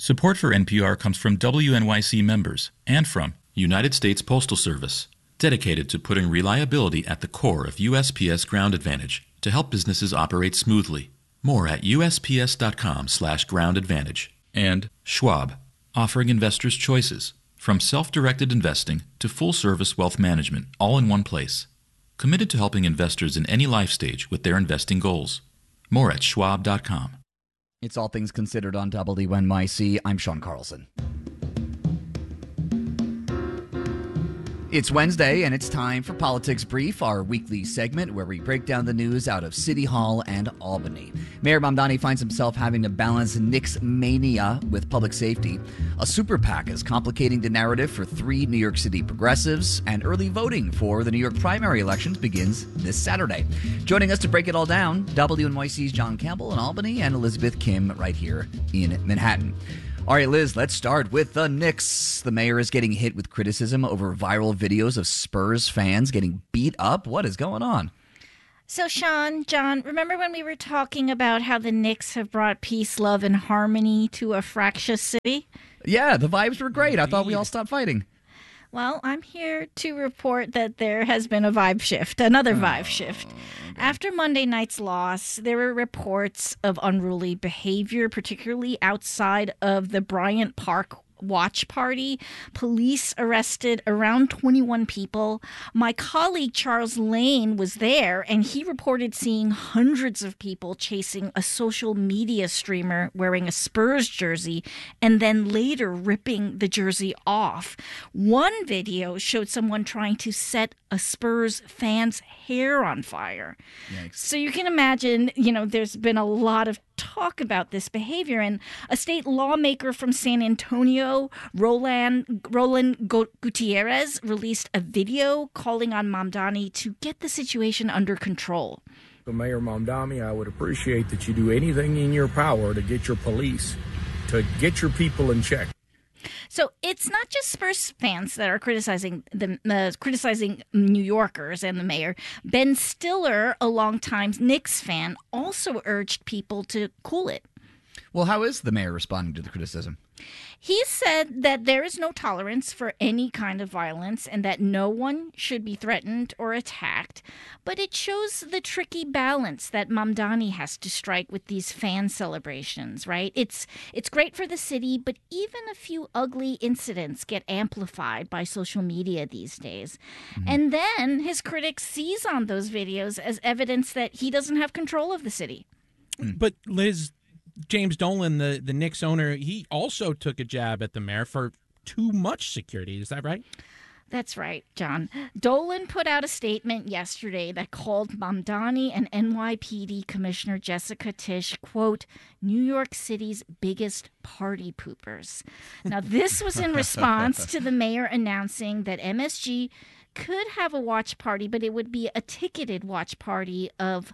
Support for NPR comes from WNYC members and from United States Postal Service, dedicated to putting reliability at the core of USPS Ground Advantage to help businesses operate smoothly. More at usps.com/Ground Advantage. And Schwab, offering investors choices, from self-directed investing to full-service wealth management, all in one place. Committed to helping investors in any life stage with their investing goals. More at schwab.com. It's All Things Considered on WNYC. I'm Sean Carlson. It's Wednesday, and it's time for Politics Brief, our weekly segment where we break down the news out of City Hall and Albany. Mayor Mamdani finds himself having to balance Knicks mania with public safety. A super PAC is complicating the narrative for 3 New York City progressives, and early voting for the New York primary elections begins this Saturday. Joining us to break it all down, WNYC's John Campbell in Albany and Elizabeth Kim right here in Manhattan. All right, Liz, let's start with the Knicks. The mayor is getting hit with criticism over viral videos of Spurs fans getting beat up. What is going on? So, Sean, John, remember when we were talking about how the Knicks have brought peace, love, and harmony to a fractious city? Yeah, the vibes were great. I thought we all stopped fighting. Well, I'm here to report that there has been a vibe shift, another vibe shift. After Monday night's loss, there were reports of unruly behavior, particularly outside of the Bryant Park watch party. Police arrested around 21 people. My colleague Charles Lane was there, and he reported seeing hundreds of people chasing a social media streamer wearing a Spurs jersey and then later ripping the jersey off. One video showed someone trying to set a Spurs fan's hair on fire. Yikes. So you can imagine, there's been a lot of talk about this behavior, and a state lawmaker from San Antonio, Roland Gutierrez, released a video calling on Mamdani to get the situation under control. So Mayor Mamdani, I would appreciate that you do anything in your power to get your police, to get your people in check. So it's not just Spurs fans that are criticizing New Yorkers and the mayor. Ben Stiller, a longtime Knicks fan, also urged people to cool it. Well, how is the mayor responding to the criticism? He said that there is no tolerance for any kind of violence and that no one should be threatened or attacked. But it shows the tricky balance that Mamdani has to strike with these fan celebrations, right? It's great for the city, but even a few ugly incidents get amplified by social media these days. Mm-hmm. And then his critics seize on those videos as evidence that he doesn't have control of the city. But Liz, James Dolan, the Knicks owner, he also took a jab at the mayor for too much security. Is that right? That's right, John. Dolan put out a statement yesterday that called Mamdani and NYPD Commissioner Jessica Tisch, quote, New York City's biggest party poopers. Now, this was in response to the mayor announcing that MSG could have a watch party, but it would be a ticketed watch party of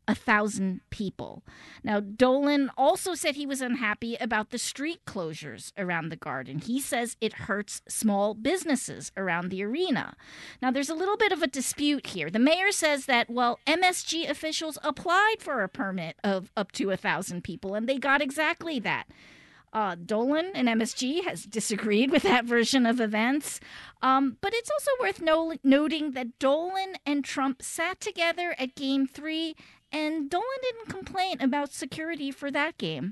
1,000 people. Now, Dolan also said he was unhappy about the street closures around the Garden. He says it hurts small businesses around the arena. Now, there's a little bit of a dispute here. The mayor says that, MSG officials applied for a permit of up to 1,000 people, and they got exactly that. Dolan and MSG has disagreed with that version of events. But it's also worth noting that Dolan and Trump sat together at Game 3, and Dolan didn't complain about security for that game.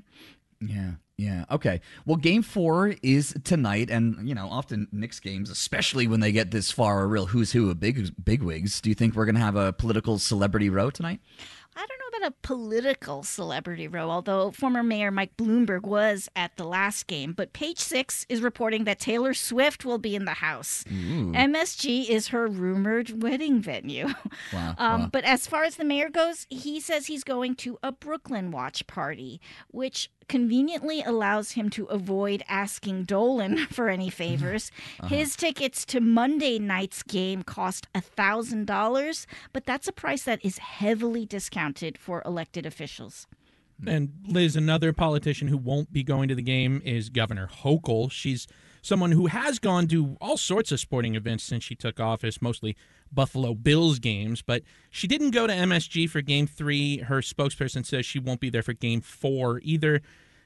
Yeah. Okay. Well, Game 4 is tonight, and, often Knicks games, especially when they get this far, a real who's who of bigwigs. Do you think we're going to have a political celebrity row tonight? I don't know about a political celebrity row, although former Mayor Mike Bloomberg was at the last game. But Page Six is reporting that Taylor Swift will be in the house. Ooh. MSG is her rumored wedding venue. Wow. But as far as the mayor goes, he says he's going to a Brooklyn watch party, which conveniently allows him to avoid asking Dolan for any favors. His tickets to Monday night's game cost $1,000, but that's a price that is heavily discounted for elected officials. And Liz, another politician who won't be going to the game is Governor Hochul. She's someone who has gone to all sorts of sporting events since she took office, mostly Buffalo Bills games, but she didn't go to MSG for Game 3. Her spokesperson says she won't be there for Game 4 either.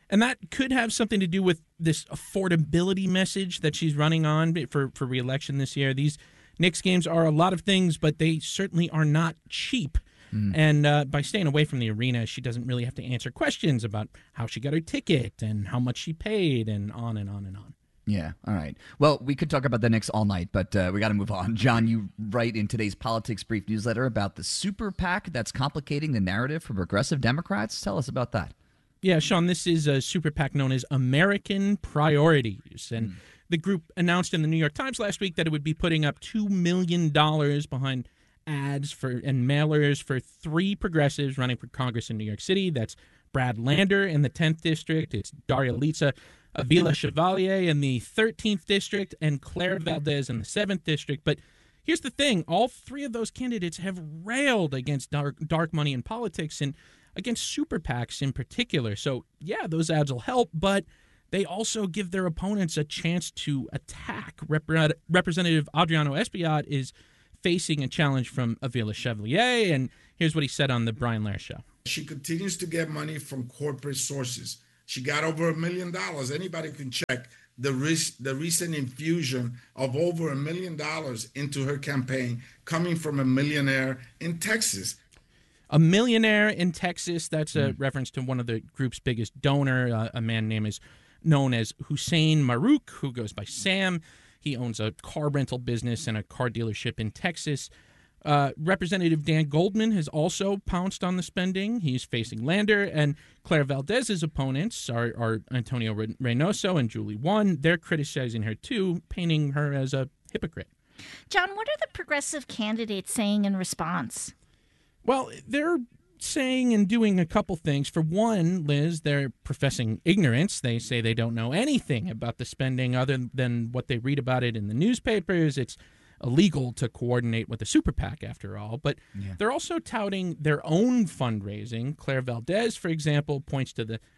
And that could have something to do with this affordability message that she's running on for re-election this year. These Knicks games are a lot of things, but they certainly are not cheap. And by staying away from the arena, she doesn't really have to answer questions about how she got her ticket and how much she paid and on and on and on. Yeah, all right. Well, we could talk about the Knicks all night, but we got to move on. John, you write in today's Politics Brief newsletter about the super PAC that's complicating the narrative for progressive Democrats. Tell us about that. Yeah, Sean, this is a super PAC known as American Priorities. And the group announced in the New York Times last week that it would be putting up $2 million behind ads and mailers for 3 progressives running for Congress in New York City. That's Brad Lander in the 10th District. It's Daria Litsa Avila Chevalier in the 13th District and Claire Valdez in the 7th District. But here's the thing. All 3 of those candidates have railed against dark money in politics and against super PACs in particular. So, yeah, those ads will help, but they also give their opponents a chance to attack. Representative Adriano Espaillat is facing a challenge from Avila Chevalier, and here's what he said on the Brian Lehrer Show. She continues to get money from corporate sources. She got over $1 million. Anybody can check the recent infusion of over $1 million into her campaign coming from a millionaire in Texas. A millionaire in Texas, that's a reference to one of the group's biggest donor, a man known as Hussein Marouk, who goes by Sam. He owns a car rental business and a car dealership in Texas. Representative Dan Goldman has also pounced on the spending. He's facing Lander, and Claire Valdez's opponents are Antonio Reynoso and Julie Wan. They're criticizing her too, painting her as a hypocrite. John, what are the progressive candidates saying in response? Well, they're saying and doing a couple things. For one, Liz, they're professing ignorance. They say they don't know anything about the spending other than what they read about it in the newspapers. It's illegal to coordinate with a super PAC, after all. But they're also touting their own fundraising. Claire Valdez, for example, points to the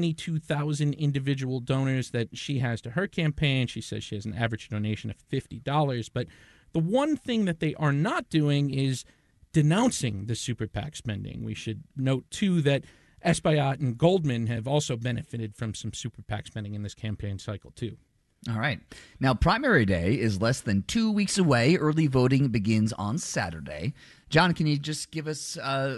22,000 individual donors that she has to her campaign. She says she has an average donation of $50. But the one thing that they are not doing is denouncing the super PAC spending. We should note, too, that Espaillat and Goldman have also benefited from some super PAC spending in this campaign cycle, too. All right. Now, primary day is less than 2 weeks away. Early voting begins on Saturday. John, can you just give us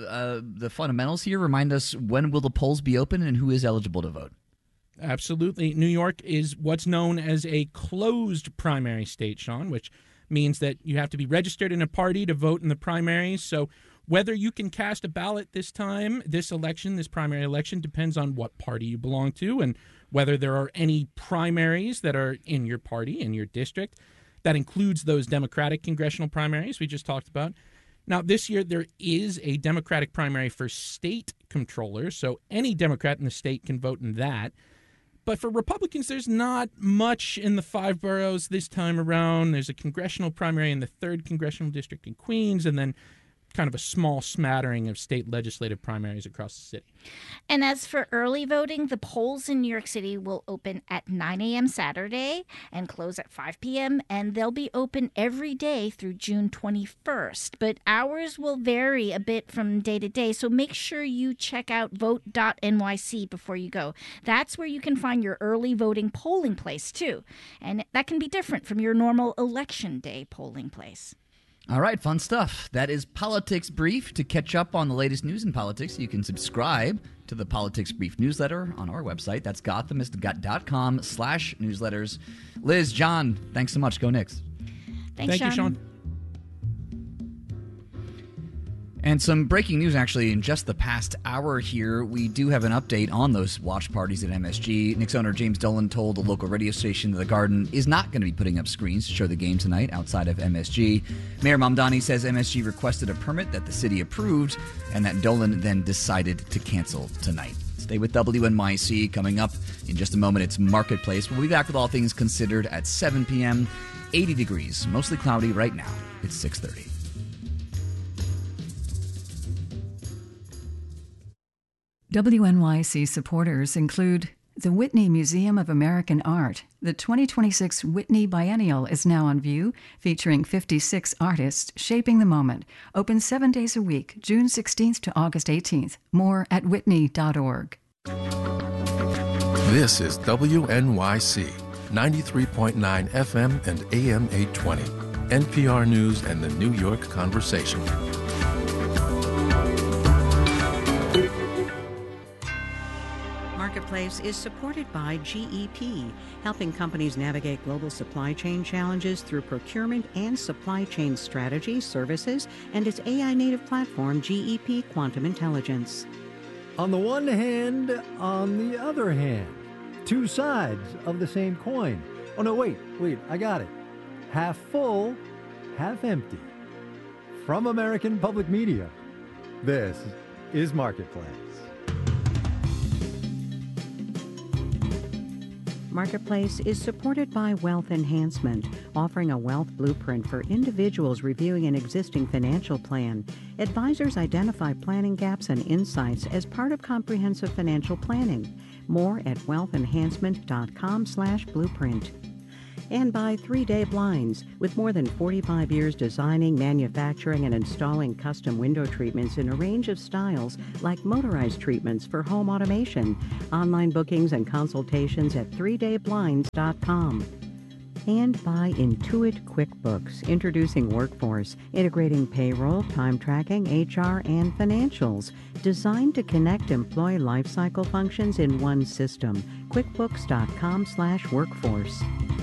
the fundamentals here? Remind us, when will the polls be open and who is eligible to vote? Absolutely. New York is what's known as a closed primary state, Sean, which means that you have to be registered in a party to vote in the primaries. So whether you can cast a ballot this time, this primary election, depends on what party you belong to and whether there are any primaries that are in your party, in your district. That includes those Democratic congressional primaries we just talked about. Now, this year, there is a Democratic primary for state controllers, so any Democrat in the state can vote in that. But for Republicans, there's not much in the 5 boroughs this time around. There's a congressional primary in the 3rd Congressional District in Queens, and then kind of a small smattering of state legislative primaries across the city. And as for early voting, the polls in New York City will open at 9 a.m. Saturday and close at 5 p.m., and they'll be open every day through June 21st. But hours will vary a bit from day to day, so make sure you check out vote.nyc before you go. That's where you can find your early voting polling place, too. And that can be different from your normal election day polling place. All right, fun stuff. That is Politics Brief. To catch up on the latest news in politics, you can subscribe to the Politics Brief newsletter on our website. That's gothamist.com/newsletters. Liz, John, thanks so much. Go Knicks. Thank you, Sean. And some breaking news, actually, in just the past hour here. We do have an update on those watch parties at MSG. Knicks owner James Dolan told the local radio station that the Garden is not going to be putting up screens to show the game tonight outside of MSG. Mayor Mamdani says MSG requested a permit that the city approved and that Dolan then decided to cancel tonight. Stay with WNYC. Coming up in just a moment, it's Marketplace. We'll be back with All Things Considered at 7 p.m. 80 degrees, mostly cloudy right now. It's 6:30. WNYC supporters include the Whitney Museum of American Art. The 2026 Whitney Biennial is now on view, featuring 56 artists shaping the moment. Open 7 days a week, June 16th to August 18th. More at whitney.org. This is WNYC, 93.9 FM and AM 820, NPR News and the New York Conversation. Marketplace is supported by GEP, helping companies navigate global supply chain challenges through procurement and supply chain strategy, services, and its AI-native platform, GEP Quantum Intelligence. On the one hand, on the other hand, two sides of the same coin. Oh, no, wait, I got it. Half full, half empty. From American Public Media, this is Marketplace. Marketplace is supported by Wealth Enhancement, offering a wealth blueprint for individuals reviewing an existing financial plan. Advisors identify planning gaps and insights as part of comprehensive financial planning. More at wealthenhancement.com/blueprint. And by 3 Day Blinds, with more than 45 years designing, manufacturing, and installing custom window treatments in a range of styles like motorized treatments for home automation. Online bookings and consultations at 3dayblinds.com. And by Intuit QuickBooks, introducing Workforce, integrating payroll, time tracking, HR, and financials, designed to connect employee lifecycle functions in one system. QuickBooks.com/workforce.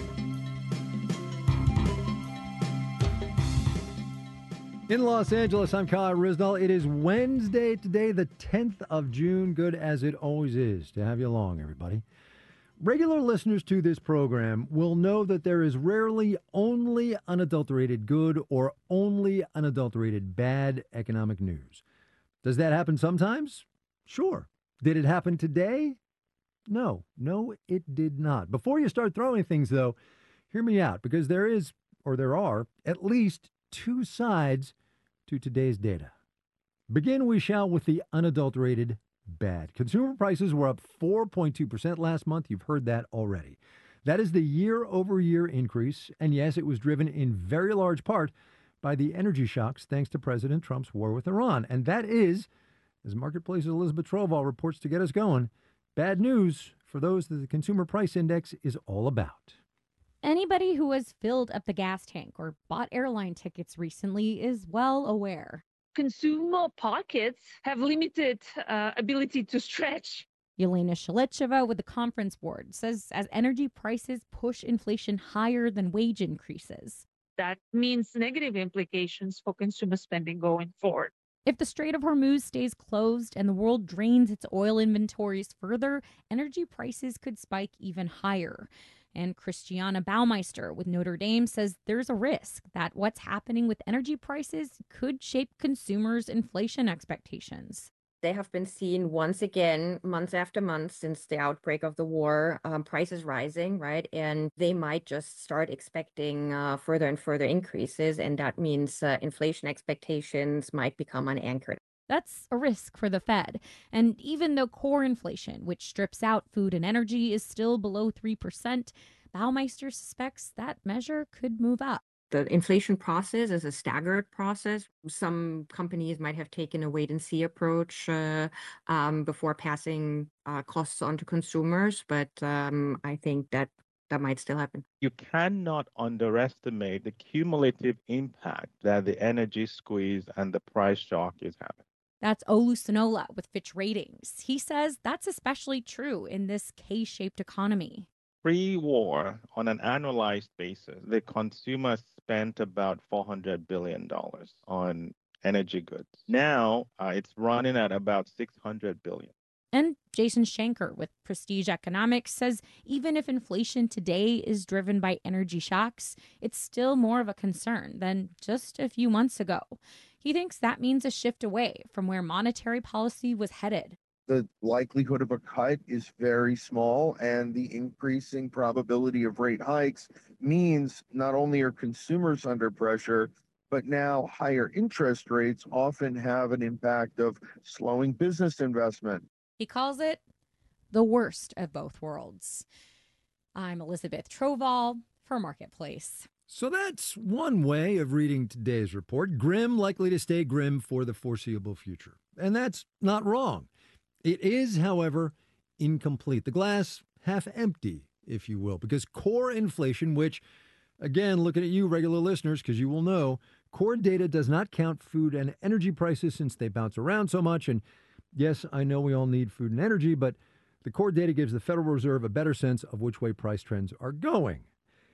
In Los Angeles, I'm Kyle Risdall. It is Wednesday today, the 10th of June. Good as it always is to have you along, everybody. Regular listeners to this program will know that there is rarely only unadulterated good or only unadulterated bad economic news. Does that happen sometimes? Sure. Did it happen today? No, it did not. Before you start throwing things, though, hear me out, because there are at least two sides to today's data. Begin we shall with the unadulterated bad. Consumer prices were up 4.2% last month. You've heard that already. That is the year-over-year increase, and yes, it was driven in very large part by the energy shocks thanks to President Trump's war with Iran. And that is, as Marketplace's Elizabeth Troval reports to get us going, bad news for those that the Consumer Price Index is all about. Anybody who has filled up the gas tank or bought airline tickets recently is well aware. Consumer pockets have limited ability to stretch. Yelena Shalicheva with the Conference Board says as energy prices push inflation higher than wage increases. That means negative implications for consumer spending going forward. If the Strait of Hormuz stays closed and the world drains its oil inventories further, energy prices could spike even higher. And Christiana Baumeister with Notre Dame says there's a risk that what's happening with energy prices could shape consumers' inflation expectations. They have been seen once again, month after month since the outbreak of the war, prices rising, right? And they might just start expecting further and further increases. And that means inflation expectations might become unanchored. That's a risk for the Fed. And even though core inflation, which strips out food and energy, is still below 3%, Baumeister suspects that measure could move up. The inflation process is a staggered process. Some companies might have taken a wait-and-see approach before passing costs on to consumers, but I think that might still happen. You cannot underestimate the cumulative impact that the energy squeeze and the price shock is having. That's Olu Sonola with Fitch Ratings. He says that's especially true in this K-shaped economy. Pre-war, on an annualized basis, the consumer spent about $400 billion on energy goods. Now, it's running at about $600 billion. And Jason Shanker with Prestige Economics says even if inflation today is driven by energy shocks, it's still more of a concern than just a few months ago. He thinks that means a shift away from where monetary policy was headed. The likelihood of a cut is very small, and the increasing probability of rate hikes means not only are consumers under pressure, but now higher interest rates often have an impact of slowing business investment. He calls it the worst of both worlds. I'm Elizabeth Troval for Marketplace. So that's one way of reading today's report. Grim, likely to stay grim for the foreseeable future. And that's not wrong. It is, however, incomplete. The glass half empty, if you will, because core inflation, which, again, looking at you, regular listeners, because you will know, core data does not count food and energy prices since they bounce around so much. And yes, I know we all need food and energy, but the core data gives the Federal Reserve a better sense of which way price trends are going.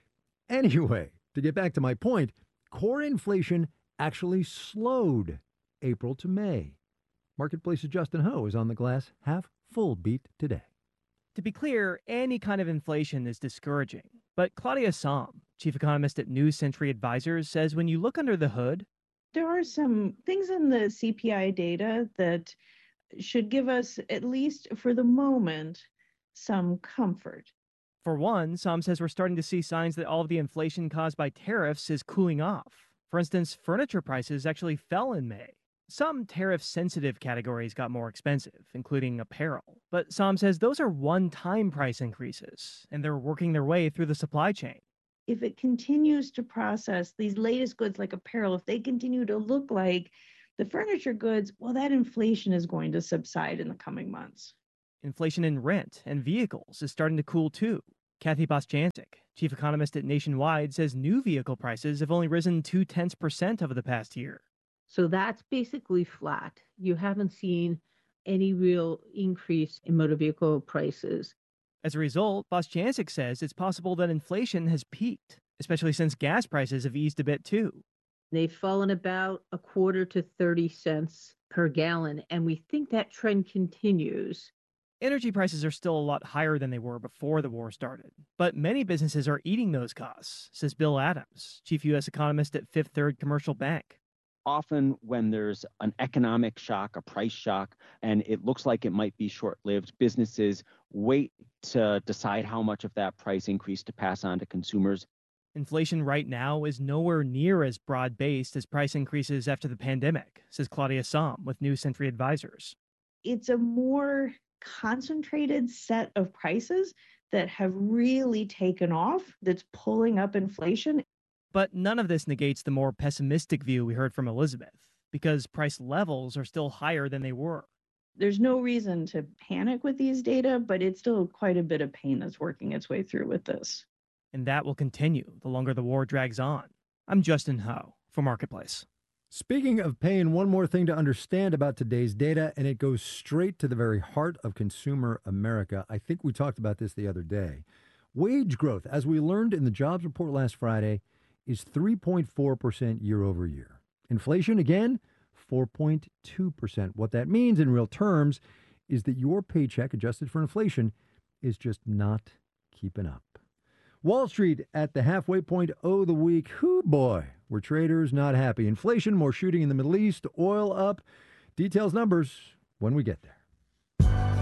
Anyway, to get back to my point, core inflation actually slowed April to May. Marketplace's Justin Ho is on the glass half full beat today. To be clear, any kind of inflation is discouraging. But Claudia Sahm, chief economist at New Century Advisors, says when you look under the hood, there are some things in the CPI data that should give us, at least for the moment, some comfort. For one, Sahm says we're starting to see signs that all of the inflation caused by tariffs is cooling off. For instance, furniture prices actually fell in May. Some tariff-sensitive categories got more expensive, including apparel. But Sahm says those are one-time price increases, and they're working their way through the supply chain. If it continues to process these latest goods like apparel, if they continue to look like the furniture goods, well, that inflation is going to subside in the coming months. Inflation in rent and vehicles is starting to cool too. Kathy Bostjancic, chief economist at Nationwide, says new vehicle prices have only risen 0.2% over the past year. So that's basically flat. You haven't seen any real increase in motor vehicle prices. As a result, Bostjancic says it's possible that inflation has peaked, especially since gas prices have eased a bit too. They've fallen about a quarter to 30 cents per gallon, and we think that trend continues. Energy prices are still a lot higher than they were before the war started, but many businesses are eating those costs, says Bill Adams, chief U.S. economist at Fifth Third Commercial Bank. Often when there's an economic shock, a price shock, and it looks like it might be short-lived, businesses wait to decide how much of that price increase to pass on to consumers. Inflation right now is nowhere near as broad-based as price increases after the pandemic, says Claudia Sahm with New Century Advisors. It's a more concentrated set of prices that have really taken off that's pulling up inflation. But none of this negates the more pessimistic view we heard from Elizabeth, because price levels are still higher than they were. There's no reason to panic with these data, but it's still quite a bit of pain that's working its way through with this. And that will continue the longer the war drags on. I'm Justin Ho for Marketplace. Speaking of pain, one more thing to understand about today's data, and it goes straight to the very heart of consumer America. I think we talked about this the other day. Wage growth, as we learned in the jobs report last Friday, is 3.4% year over year. Inflation, again, 4.2%. What that means in real terms is that your paycheck, adjusted for inflation, is just not keeping up. Wall Street at the halfway point of the week. Hoo boy, were traders not happy. Inflation, more shooting in the Middle East, oil up. Details, numbers when we get there.